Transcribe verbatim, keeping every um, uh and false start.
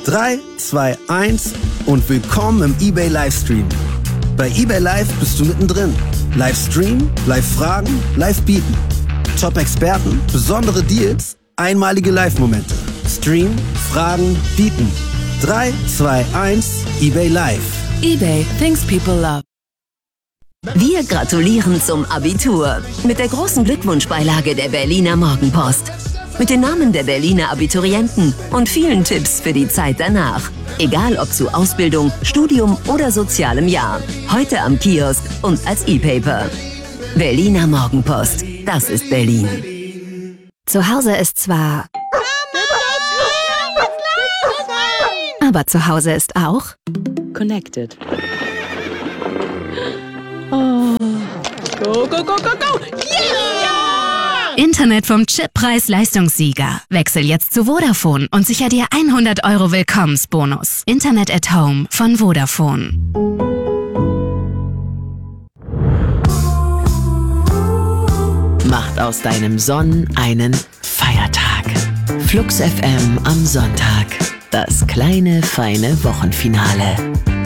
drei, zwei, eins und willkommen im eBay Livestream. Bei eBay Live bist du mittendrin. Livestream, Live-Fragen, Live-Bieten. Top-Experten, besondere Deals, einmalige Live-Momente. Stream, Fragen, Bieten. drei, zwei, eins, eBay Live. eBay, things people love. Wir gratulieren zum Abitur mit der großen Glückwunschbeilage der Berliner Morgenpost. Mit den Namen der Berliner Abiturienten und vielen Tipps für die Zeit danach. Egal ob zu Ausbildung, Studium oder sozialem Jahr. Heute am Kiosk und als E-Paper. Berliner Morgenpost, das ist Berlin. Zu Hause ist zwar... Aber zu Hause ist auch... Connected. Oh. Go, go, go, go, go! Yeah! Internet vom Chippreis-Leistungssieger. Wechsel jetzt zu Vodafone und sicher dir hundert Euro Willkommensbonus. Internet at Home von Vodafone. Macht aus deinem Sonn einen Feiertag. Flux F M am Sonntag. Das kleine, feine Wochenfinale.